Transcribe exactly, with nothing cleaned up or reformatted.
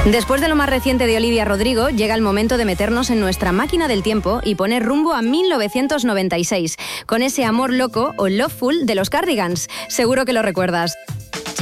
Después de lo más reciente de Olivia Rodrigo, llega el momento de meternos en nuestra máquina del tiempo y poner rumbo a mil novecientos noventa y seis, con ese Amor loco o Loveful de los Cardigans. Seguro que lo recuerdas.